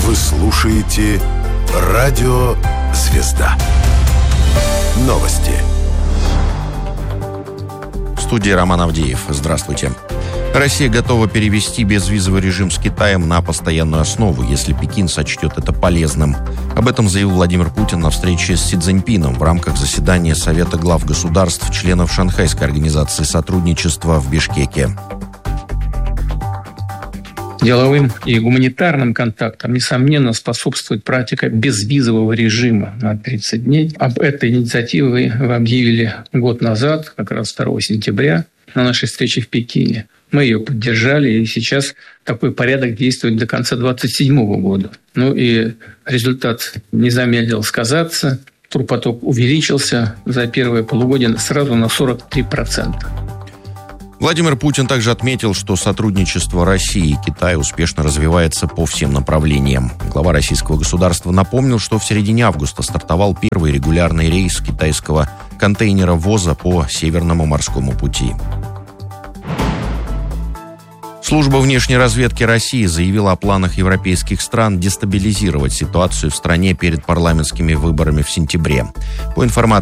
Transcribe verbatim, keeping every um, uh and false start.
Вы слушаете Радио Звезда. Новости. В студии Роман Авдеев. Здравствуйте. Россия готова перевести безвизовый режим с Китаем на постоянную основу, если Пекин сочтет это полезным. Об этом заявил Владимир Путин на встрече с Си Цзиньпином в рамках заседания Совета глав государств, членов Шанхайской организации сотрудничества в Бишкеке. Деловым и гуманитарным контактам, несомненно, способствует практика безвизового режима на тридцать дней. Об этой инициативе вы объявили год назад, как раз второго сентября, на нашей встрече в Пекине. Мы ее поддержали, и сейчас такой порядок действует до конца двадцать седьмого года. Ну и результат не замедлил сказаться. Турпоток увеличился за первое полугодие сразу на сорок три процента. Владимир Путин также отметил, что сотрудничество России и Китая успешно развивается по всем направлениям. Глава российского государства напомнил, что в середине августа стартовал первый регулярный рейс китайского контейнеровоза по Северному морскому пути. Служба внешней разведки России заявила о планах европейских стран дестабилизировать ситуацию в стране перед парламентскими выборами в сентябре. По информации